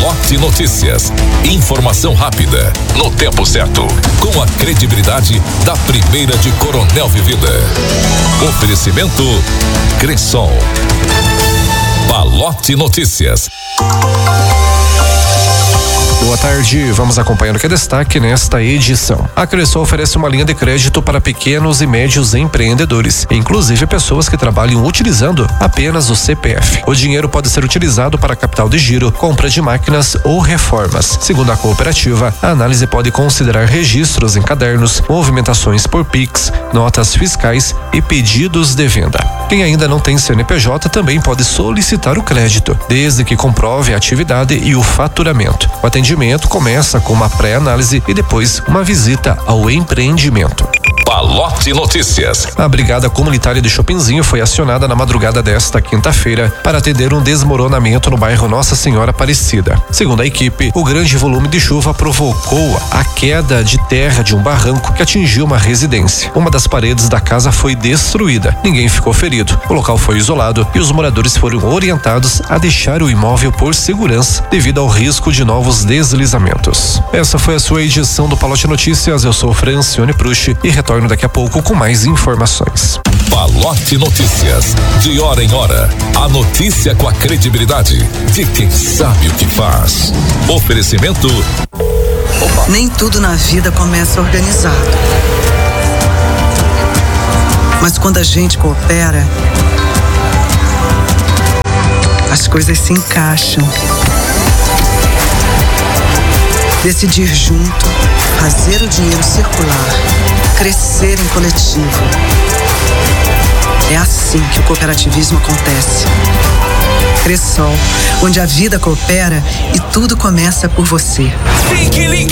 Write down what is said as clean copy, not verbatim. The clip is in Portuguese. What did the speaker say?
Palote Notícias. Informação rápida, no tempo certo, com a credibilidade da primeira de Coronel Vivida. Oferecimento Cressol. Palote Notícias. Boa tarde, vamos acompanhando o que é destaque nesta edição. A Cressol oferece uma linha de crédito para pequenos e médios empreendedores, inclusive pessoas que trabalham utilizando apenas o CPF. O dinheiro pode ser utilizado para capital de giro, compra de máquinas ou reformas. Segundo a cooperativa, a análise pode considerar registros em cadernos, movimentações por Pix, notas fiscais e pedidos de venda. Quem ainda não tem CNPJ também pode solicitar o crédito, desde que comprove a atividade e o faturamento. O atendimento começa com uma pré-análise e depois uma visita ao empreendimento. Palote Notícias. A Brigada Comunitária de Chopinzinho foi acionada na madrugada desta quinta-feira para atender um desmoronamento no bairro Nossa Senhora Aparecida. Segundo a equipe, o grande volume de chuva provocou a queda de terra de um barranco que atingiu uma residência. Uma das paredes da casa foi destruída. Ninguém ficou ferido. O local foi isolado e os moradores foram orientados a deixar o imóvel por segurança devido ao risco de novos deslizamentos. Essa foi a sua edição do Palote Notícias. Eu sou Francione Prucci e retorno daqui a pouco com mais informações. Palote Notícias. De hora em hora, a notícia com a credibilidade de quem sabe o que faz. Oferecimento. Nem tudo na vida começa organizado. Mas quando a gente coopera, as coisas se encaixam. Decidir junto, fazer o dinheiro circular, crescer em coletivo. É assim que o cooperativismo acontece. Cressol, onde a vida coopera e tudo começa por você.